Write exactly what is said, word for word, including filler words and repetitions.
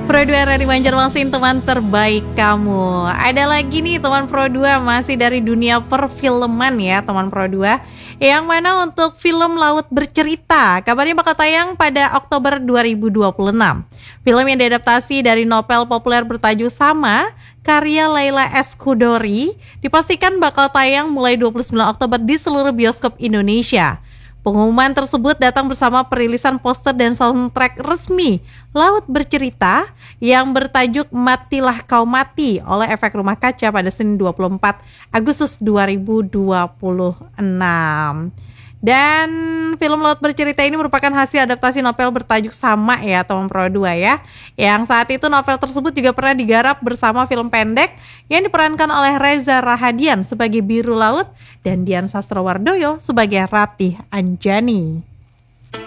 Pro dua dari Banjarmasin, teman terbaik kamu. Ada lagi nih teman Pro dua, masih dari dunia perfilman ya teman Pro dua. Yang mana untuk film Laut Bercerita, kabarnya bakal tayang pada Oktober dua ribu dua puluh enam. Film yang diadaptasi dari novel populer bertajuk sama, karya Laila S. Chudori, dipastikan bakal tayang mulai dua puluh sembilan Oktober di seluruh bioskop Indonesia. Pengumuman tersebut datang bersama perilisan poster dan soundtrack resmi Laut Bercerita yang bertajuk Matilah Kau Mati oleh Efek Rumah Kaca pada Senin dua puluh empat Agustus dua ribu dua puluh enam. Dan film Laut Bercerita ini merupakan hasil adaptasi novel bertajuk sama ya teman Pro dua ya. Yang saat itu novel tersebut juga pernah digarap bersama film pendek yang diperankan oleh Reza Rahadian sebagai Biru Laut dan Dian Sastrowardoyo sebagai Ratih Anjani.